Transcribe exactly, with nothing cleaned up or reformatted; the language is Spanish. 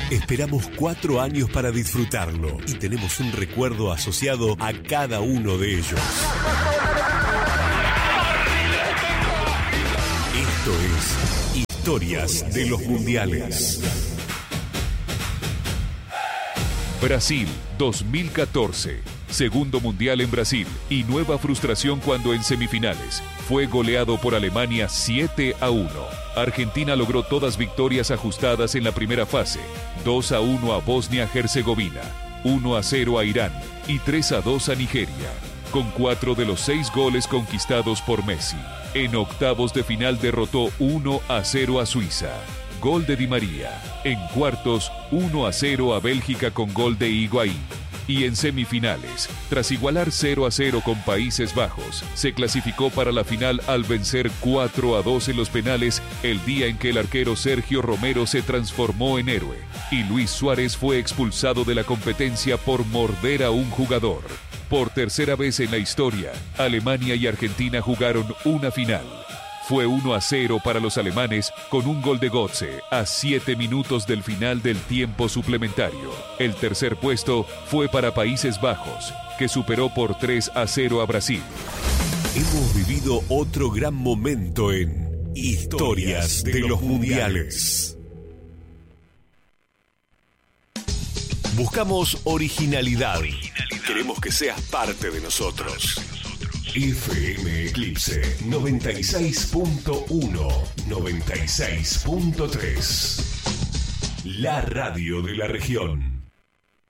Esperamos cuatro años para disfrutarlo y tenemos un recuerdo asociado a cada uno de ellos. Esto es Historias de los Mundiales. Brasil dos mil catorce. Segundo mundial en Brasil y nueva frustración cuando en semifinales fue goleado por Alemania siete a uno. Argentina logró todas victorias ajustadas en la primera fase: dos a uno a Bosnia-Herzegovina, uno a cero a Irán y tres a dos a Nigeria, con cuatro de los seis goles conquistados por Messi. En octavos de final derrotó uno a cero a Suiza, gol de Di María. En cuartos, uno a cero a Bélgica con gol de Higuaín. Y en semifinales, tras igualar cero a cero con Países Bajos, se clasificó para la final al vencer cuatro a dos en los penales el día en que el arquero Sergio Romero se transformó en héroe y Luis Suárez fue expulsado de la competencia por morder a un jugador. Por tercera vez en la historia, Alemania y Argentina jugaron una final. Fue uno a cero para los alemanes con un gol de Götze a siete minutos del final del tiempo suplementario. El tercer puesto fue para Países Bajos, que superó por tres a cero a Brasil. Hemos vivido otro gran momento en Historias de los Mundiales. Buscamos originalidad. Queremos que seas parte de nosotros. F M Eclipse noventa y seis punto uno, noventa y seis punto tres. La radio de la región.